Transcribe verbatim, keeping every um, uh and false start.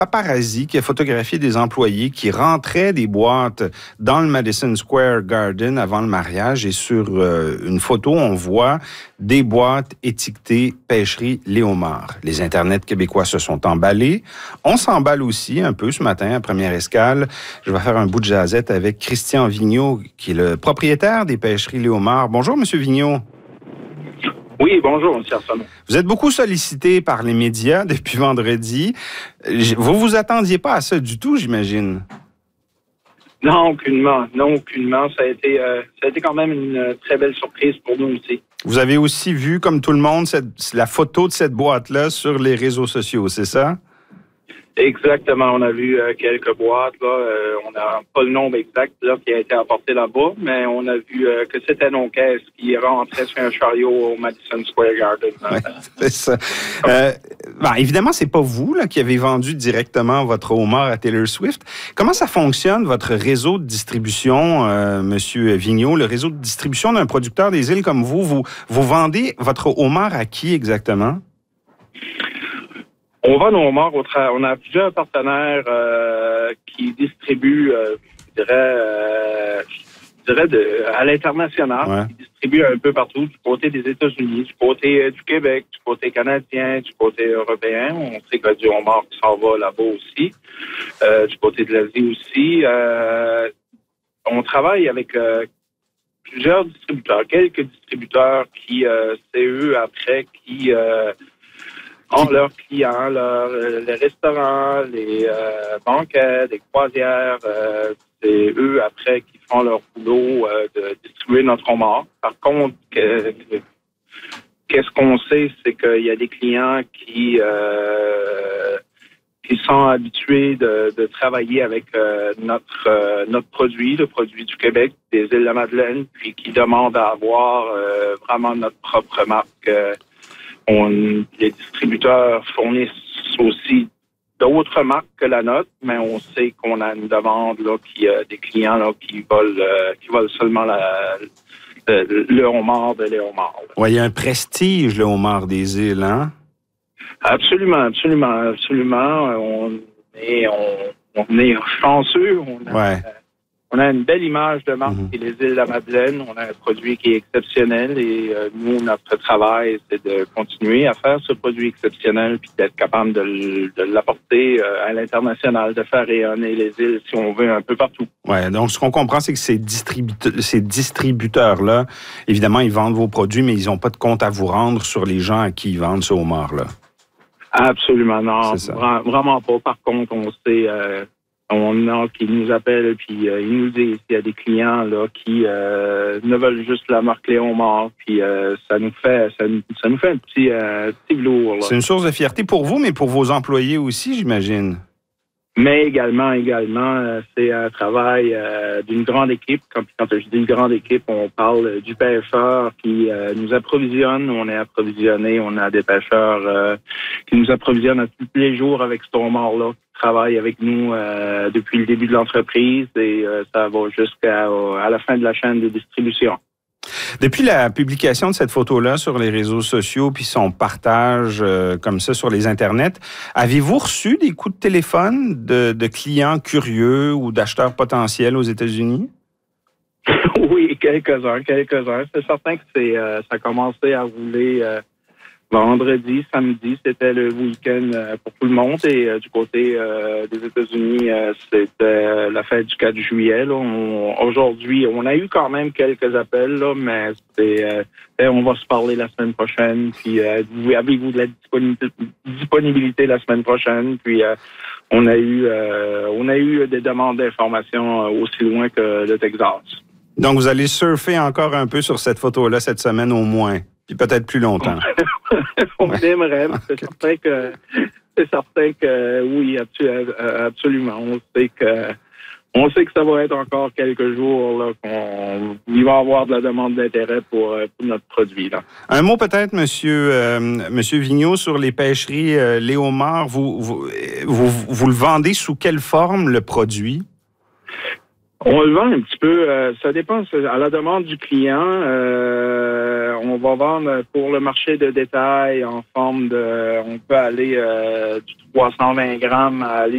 paparazzi qui a photographié des employés qui rentraient des boîtes dans le Madison Square Garden avant le mariage. Et sur euh, une photo, on voit des boîtes étiquetées pêcherie Léomard. Les internets québécois se sont emballés. On s'emballe aussi un peu ce matin à Première Escale. Je vais faire un bout de jazette avec Christian Vigneault, qui est le propriétaire des pêcheries Léomard. Bonjour, Monsieur Vigneault. Oui, bonjour, M. Arsenault. Vous êtes beaucoup sollicité par les médias depuis vendredi. Vous vous attendiez pas à ça du tout, j'imagine? Non, aucunement. Non, aucunement. Ça a été, euh, ça a été quand même une très belle surprise pour nous aussi. Vous avez aussi vu, comme tout le monde, cette, la photo de cette boîte-là sur les réseaux sociaux, c'est ça? Exactement. On a vu euh, quelques boîtes. Là. Euh, on n'a pas le nombre exact là, qui a été apporté là-bas, mais on a vu euh, que c'était nos caisses qui rentraient sur un chariot au Madison Square Garden. Ouais, c'est ça. Euh, ben, évidemment, c'est pas vous là, qui avez vendu directement votre homard à Taylor Swift. Comment ça fonctionne, votre réseau de distribution, euh, Monsieur Vigneault, le réseau de distribution d'un producteur des îles comme vous? Vous, vous vendez votre homard à qui exactement? On vend nos homards au tra... On a plusieurs partenaires euh, qui distribuent, euh, je dirais, euh, je dirais de, à l'international, ouais. Qui distribuent un peu partout, du côté des États-Unis, du côté euh, du Québec, du côté canadien, du côté européen. On sait qu'il y a du homard qui s'en va là-bas aussi, euh, du côté de l'Asie aussi. Euh, on travaille avec euh, plusieurs distributeurs, quelques distributeurs qui, euh, c'est eux après, qui... Euh, ont leurs clients, leurs, les restaurants, les euh, banquets, les croisières. Euh, c'est eux, après, qui font leur boulot euh, de distribuer notre homard. Par contre, que, qu'est-ce qu'on sait, c'est qu'il y a des clients qui euh, qui sont habitués de, de travailler avec euh, notre euh, notre produit, le produit du Québec, des îles de la Madeleine, puis qui demandent à avoir euh, vraiment notre propre marque. Euh, On, les distributeurs fournissent aussi d'autres marques que la nôtre, mais on sait qu'on a une demande là, qui a des clients là, qui veulent euh, qui veulent seulement la, le, le homard de Léomard. Oui, il y a un prestige, le homard des îles, hein? Absolument, absolument, absolument. On est, on, on est chanceux. On a, ouais. On a une belle image de marque mm-hmm. et les îles de la Madeleine. On a un produit qui est exceptionnel et euh, nous, notre travail, c'est de continuer à faire ce produit exceptionnel puis d'être capable de, de l'apporter euh, à l'international, de faire rayonner les îles, si on veut, un peu partout. Oui, donc ce qu'on comprend, c'est que ces, distributeur, ces distributeurs-là, évidemment, ils vendent vos produits, mais ils n'ont pas de compte à vous rendre sur les gens à qui ils vendent ce homard-là. Absolument, non. Vra- vraiment pas. Par contre, on sait... Euh, On a qui nous appellent puis euh, ils nous disent qu'il y a des clients là qui euh, ne veulent juste la marque Léomard puis euh, ça nous fait ça nous, ça nous fait un petit euh, petit velours. Là. C'est une source de fierté pour vous, mais pour vos employés aussi, j'imagine. Mais également, également, euh, c'est un travail euh, d'une grande équipe. Quand, quand je dis une grande équipe, on parle du pêcheur qui euh, nous approvisionne. On est approvisionné. On a des pêcheurs euh, qui nous approvisionnent tous les jours avec ce homard-là, qui travaillent avec nous euh, depuis le début de l'entreprise et euh, ça va jusqu'à à la fin de la chaîne de distribution. Depuis la publication de cette photo-là sur les réseaux sociaux, puis son partage euh, comme ça sur les internets, avez-vous reçu des coups de téléphone de, de clients curieux ou d'acheteurs potentiels aux États-Unis? Oui, quelques-uns, quelques-uns. C'est certain que c'est, euh, ça a commencé à rouler euh, vendredi, samedi, c'était le week-end euh, pour tout le monde. Et euh, du côté euh, des États-Unis, euh, c'était euh, la fête du quatre juillet. Là. On, aujourd'hui, on a eu quand même quelques appels, là, mais c'est, euh, on va se parler la semaine prochaine. Puis, euh, avez-vous de la disponibilité, disponibilité la semaine prochaine? Puis, euh, on a eu, euh, on a eu des demandes d'informations aussi loin que le Texas. Donc, vous allez surfer encore un peu sur cette photo-là cette semaine au moins, puis peut-être plus longtemps. On aimerait, c'est certain que c'est certain que oui, absolument. On sait que on sait que ça va être encore quelques jours là, qu'on il va y avoir de la demande d'intérêt pour, pour notre produit là. Un mot peut-être, Monsieur euh, Monsieur Vigneault, sur les pêcheries euh, Léomard. Vous, vous vous vous le vendez sous quelle forme le produit? On le vend un petit peu, euh, ça dépend à la demande du client. Euh, on va vendre pour le marché de détail en forme de, on peut aller euh, du trois cent vingt grammes à aller